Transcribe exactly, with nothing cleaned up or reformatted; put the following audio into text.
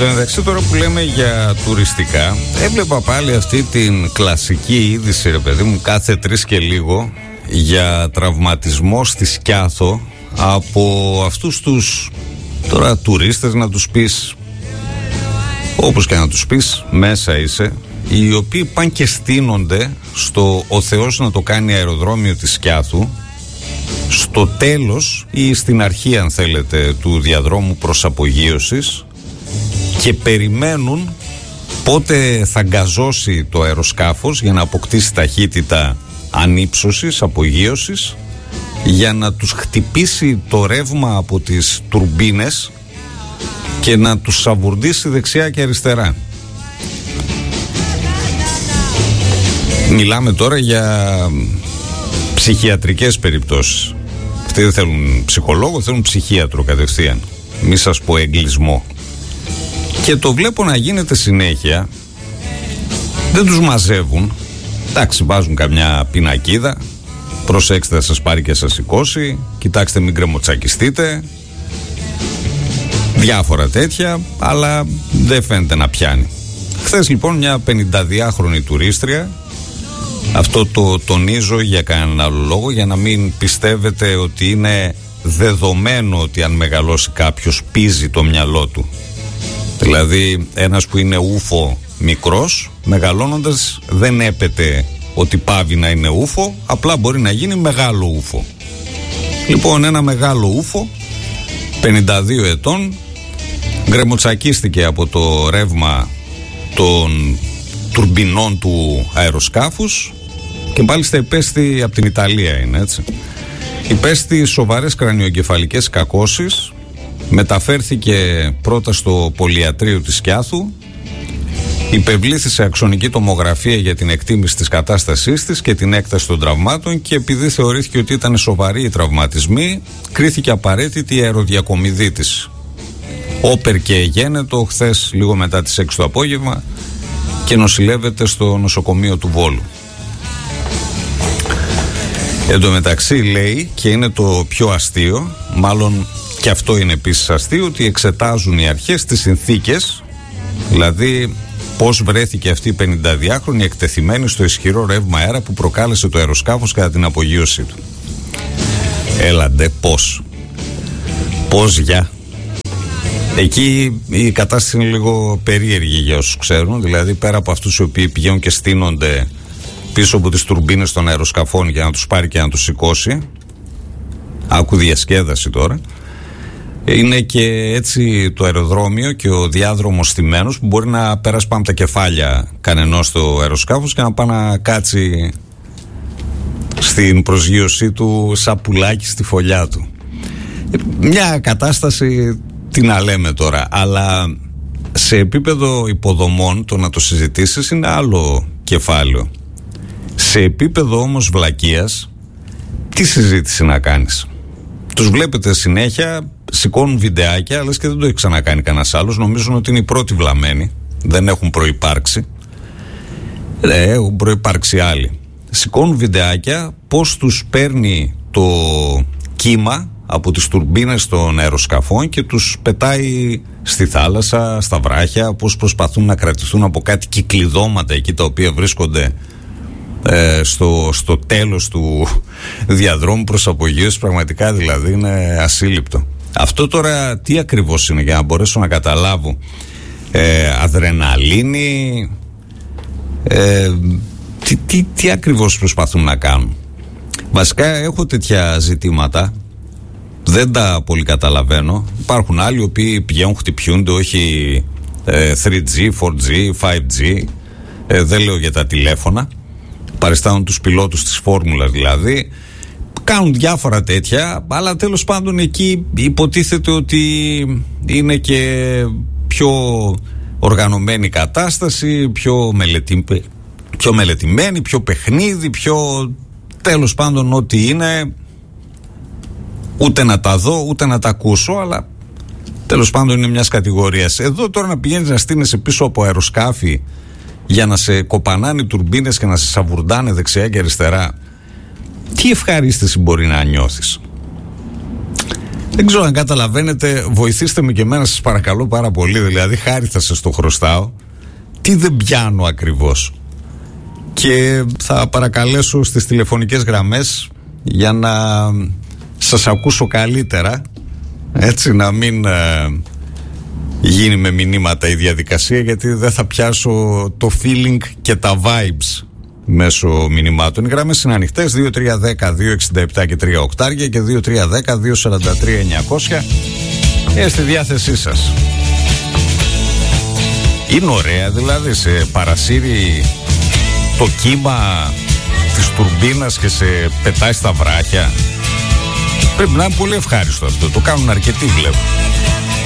Εν τω μεταξύ, τώρα που λέμε για τουριστικά, έβλεπα πάλι αυτή την κλασική είδηση, ρε παιδί μου, κάθε τρεις και λίγο, για τραυματισμό στη Σκιάθο από αυτούς τους τώρα τουρίστες, να τους πεις όπως και να τους πεις, μέσα είσαι, οι οποίοι πάνε και στείνονται στο ο Θεός να το κάνει αεροδρόμιο της Σκιάθου, στο τέλος ή στην αρχή, αν θέλετε, του διαδρόμου προς απογείωσης, και περιμένουν πότε θα γκαζώσει το αεροσκάφος για να αποκτήσει ταχύτητα ανύψωσης, απογείωσης, για να τους χτυπήσει το ρεύμα από τις τουρμπίνες και να τους σαβουρδίσει δεξιά και αριστερά. Μιλάμε τώρα για ψυχιατρικές περιπτώσεις. Αυτοί δεν θέλουν ψυχολόγο, θέλουν ψυχίατρο κατευθείαν. Μη σας πω εγκλισμό. Και το βλέπω να γίνεται συνέχεια. Δεν τους μαζεύουν. Εντάξει, βάζουν καμιά πινακίδα. Προσέξτε, θα σας πάρει και σας σηκώσει. Κοιτάξτε, μην κρεμοτσακιστείτε. Διάφορα τέτοια, αλλά δεν φαίνεται να πιάνει. Χθες λοιπόν μια πενηνταδυάχρονη τουρίστρια, αυτό το τονίζω για κανέναν άλλο λόγο, για να μην πιστεύετε ότι είναι δεδομένο ότι αν μεγαλώσει κάποιος πίζει το μυαλό του. Δηλαδή ένας που είναι ούφο μικρός, μεγαλώνοντας δεν έπεται ότι πάβει να είναι ούφο, απλά μπορεί να γίνει μεγάλο ούφο. Λοιπόν, ένα μεγάλο ούφο πενήντα δύο ετών γκρεμοτσακίστηκε από το ρεύμα των τουρμπινών του αεροσκάφους και μάλιστα υπέστη, από την Ιταλία είναι, έτσι, υπέστη σοβαρές κρανιοεγκεφαλικές κακώσεις. Μεταφέρθηκε πρώτα στο πολυιατρείο της Σκιάθου, υπευλήθη σε αξονική τομογραφία για την εκτίμηση της κατάστασής της και την έκταση των τραυμάτων, και επειδή θεωρήθηκε ότι ήταν σοβαροί οι τραυματισμοί, κρίθηκε απαραίτητη η αεροδιακομιδή της. Όπερ και γένετο χθες λίγο μετά τις έξι το απόγευμα και νοσηλεύεται στο νοσοκομείο του Βόλου. Εν τω μεταξύ λέει, και είναι το πιο αστείο, μάλλον και αυτό είναι επίσης αστείο, ότι εξετάζουν οι αρχές τις συνθήκες, δηλαδή πώς βρέθηκε αυτή η πενηνταδυάχρονη εκτεθειμένη στο ισχυρό ρεύμα αέρα που προκάλεσε το αεροσκάφος κατά την απογείωσή του. Έλαντε, πώς πώς για εκεί η κατάσταση είναι λίγο περίεργη για όσους ξέρουν. Δηλαδή, πέρα από αυτούς οι οποίοι πηγαίνουν και στείνονται πίσω από τις τουρμπίνες των αεροσκαφών για να τους πάρει και να τους σηκώσει, άκου διασκέδαση τώρα, είναι και έτσι το αεροδρόμιο και ο διάδρομος στημένος, που μπορεί να πέρασε πάνω από τα κεφάλια κανενός στο αεροσκάφος και να πάει να κάτσει στην προσγείωσή του σαν πουλάκι στη φωλιά του. Μια κατάσταση, τι να λέμε τώρα, αλλά σε επίπεδο υποδομών το να το συζητήσεις είναι άλλο κεφάλαιο. Σε επίπεδο όμως βλακείας, τι συζήτηση να κάνεις? Τους βλέπετε συνέχεια, σηκώνουν βιντεάκια, αλλά και δεν το έχει ξανακάνει κανένας άλλος. Νομίζουν ότι είναι οι πρώτοι βλαμμένοι, δεν έχουν προϋπάρξει. Ε, έχουν προϋπάρξει άλλοι. Σηκώνουν βιντεάκια πώς τους παίρνει το κύμα από τις τουρμπίνες των αεροσκαφών και τους πετάει στη θάλασσα, στα βράχια, πώς προσπαθούν να κρατηθούν από κάτι κυκλειδώματα εκεί τα οποία βρίσκονται ε, στο, στο τέλος του διαδρόμου προς απογείωση. Πραγματικά δηλαδή είναι ασύλληπτο. Αυτό τώρα τι ακριβώς είναι, για να μπορέσω να καταλάβω? ε, αδρεναλίνη, ε, τι, τι, τι ακριβώς προσπαθούν να κάνουν? Βασικά έχω τέτοια ζητήματα, δεν τα πολύ καταλαβαίνω. Υπάρχουν άλλοι οι οποίοι πηγαίνουν, χτυπιούνται, όχι ε, θρι τζι, φορ τζι, φάιβ τζι, ε, δεν λέω για τα τηλέφωνα, παριστάνουν τους πιλότους της φόρμουλας δηλαδή, κάνουν διάφορα τέτοια, αλλά τέλος πάντων εκεί υποτίθεται ότι είναι και πιο οργανωμένη κατάσταση, πιο, μελετη, πιο μελετημένη, πιο παιχνίδι, πιο τέλος πάντων ό,τι είναι. Ούτε να τα δω, ούτε να τα ακούσω, αλλά τέλος πάντων είναι μιας κατηγορίας. Εδώ τώρα να πηγαίνεις να στείνεσαι πίσω από αεροσκάφη για να σε κοπανάνε οι τουρμπίνες και να σε σαβουρντάνε δεξιά και αριστερά, τι ευχαρίστηση μπορεί να νιώθεις? Δεν ξέρω αν καταλαβαίνετε, βοηθήστε με και εμένα σας παρακαλώ πάρα πολύ. Δηλαδή χάρη θα σας το χρωστάω. Τι δεν πιάνω ακριβώς? Και θα παρακαλέσω στις τηλεφωνικές γραμμές για να σας ακούσω καλύτερα, έτσι να μην ε, γίνει με μηνύματα η διαδικασία, γιατί δεν θα πιάσω το feeling και τα vibes μέσω μηνυμάτων. Οι γραμμές είναι ανοιχτές, δύο τρία ένα μηδέν δύο έξι επτά και τρία οκτάρια και δύο τρία ένα μηδέν δύο τέσσερα τρία εννιακόσια. Είναι στη διάθεσή σας. Είναι ωραία δηλαδή, σε παρασύρει το κύμα της τουρμπίνας και σε πετάει στα βράχια. Πρέπει να είναι πολύ ευχάριστο αυτό. Το κάνουν αρκετοί, βλέπω.